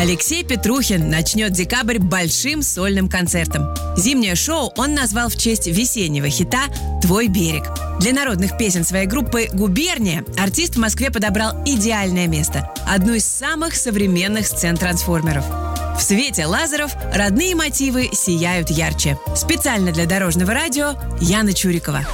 Алексей Петрухин начнет декабрь большим сольным концертом. Зимнее шоу он назвал в честь весеннего хита «Твой берег». Для народных песен своей группы «Губерния» артист в Москве подобрал идеальное место – одну из самых современных сцен трансформеров. В свете лазеров родные мотивы сияют ярче. Специально для Дорожного радио Яна Чурикова.